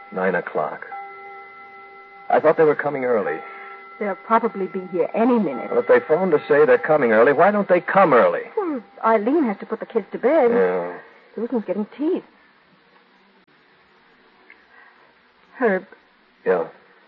9:00. I thought they were coming early. They'll probably be here any minute. Well, if they phone to say they're coming early, why don't they come early? Well, Eileen has to put the kids to bed. Yeah. Susan's getting teeth. Herb. Yeah.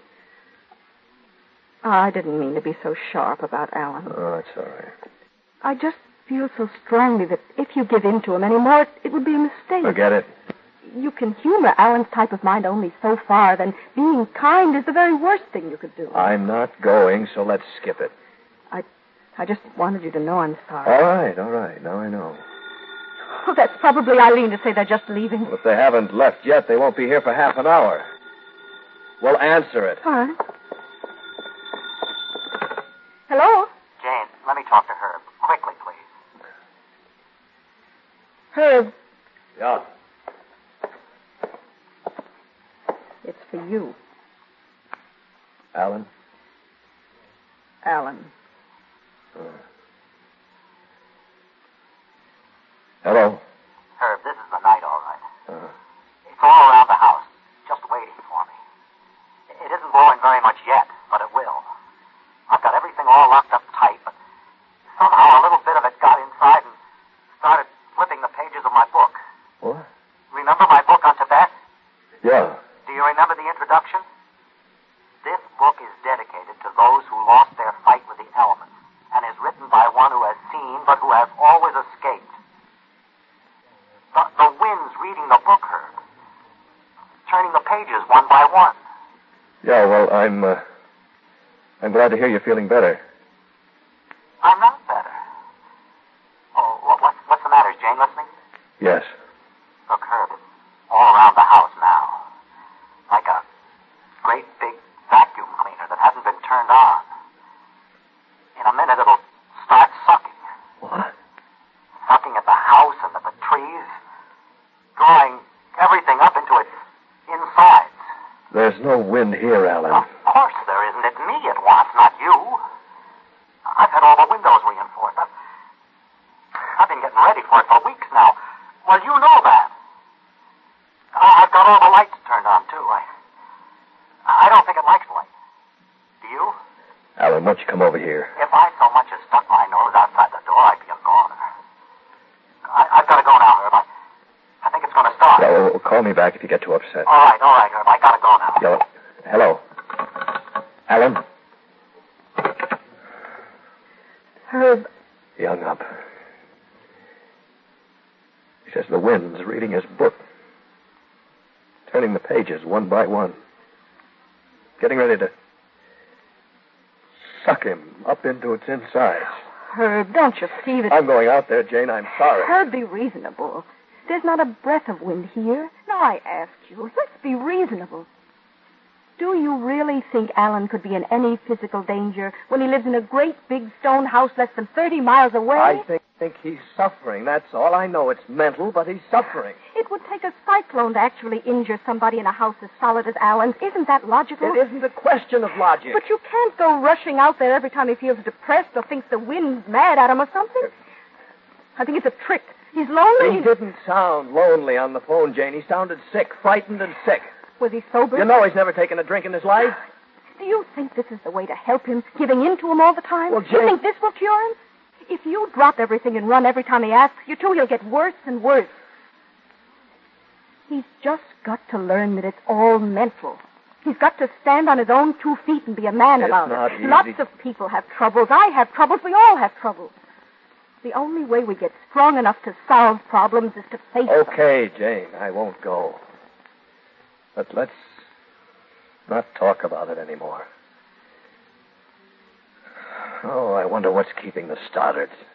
I didn't mean to be so sharp about Alan. Oh, that's all right. I just feel so strongly that if you give in to him anymore, it would be a mistake. Forget it. You can humor Alan's type of mind only so far, then being kind is the very worst thing you could do. I'm not going, so let's skip it. I just wanted you to know I'm sorry. All right. Now I know. Oh, that's probably Eileen to say they're just leaving. Well, if they haven't left yet, they won't be here for half an hour. We'll answer it. All right. Hello? Jane, let me talk to Herb. Quickly, please. Herb, Yeah. it's for you. Alan? Alan. Hello? Herb, this is the night, all right. It's all around the house, just waiting for me. It isn't blowing very much yet, but it will. I've got everything all locked up tight, but somehow a little bit of it got inside and started flipping the pages of my book. What? Remember my book on Tibet? Yeah. Do you remember the introduction? This book is dedicated to those who lost their fight with the elements and is written by one who has seen but who has always escaped. The wind's reading the book, Herb. Turning the pages one by one. Yeah, well, I'm glad to hear you're feeling better. I'm not better. Oh, what's the matter? Is Jane listening? Yes. Look, Herb, it's all around the house now. Like a great big vacuum cleaner that hasn't been turned on. In a minute, it'll start sucking. What? Sucking at the house and at the trees. Drawing everything up into its insides. There's no wind here, Alan. Of course there isn't. It's me it wants, not you. I've had all the windows reinforced. I've been getting ready for it for weeks now. Well, you know that. I've got all the lights turned on, too. I don't think it likes light. Do you? Alan, why don't you come over here? If I so much as stuck my nose outside the door, I'd be a goner. I've got to go now, Herb. I think it's going to start. Yeah, well, call me back if you get too upset. All right, Herb. I got to go now. Yeah, hello. Alan? Herb. He hung up. He says the wind's reading his book. Turning the pages one by one. Getting ready to suck him up into its insides. Herb, don't you see that... I'm going out there, Jane. I'm sorry. Herb, be reasonable. There's not a breath of wind here. Now, I ask you, let's be reasonable. Do you really think Alan could be in any physical danger when he lives in a great big stone house less than 30 miles away? I think he's suffering. That's all. I know it's mental, but he's suffering. It would take a cyclone to actually injure somebody in a house as solid as Alan's. Isn't that logical? It isn't a question of logic. But you can't go rushing out there every time he feels depressed or thinks the wind's mad at him or something. I think it's a trick. He's lonely. He didn't sound lonely on the phone, Jane. He sounded sick, frightened and sick. Was he sober? You know he's never taken a drink in his life. Do you think this is the way to help him, giving in to him all the time? Well, Do you Jane... think this will cure him? If you drop everything and run every time he asks you to, he'll get worse and worse. He's just got to learn that it's all mental. He's got to stand on his own 2 feet and be a man about not it. easy. Lots of people have troubles. I have troubles. We all have troubles. The only way we get strong enough to solve problems is to face them. Okay, Jane, I won't go. But let's not talk about it anymore. Oh, I wonder what's keeping the Stoddards.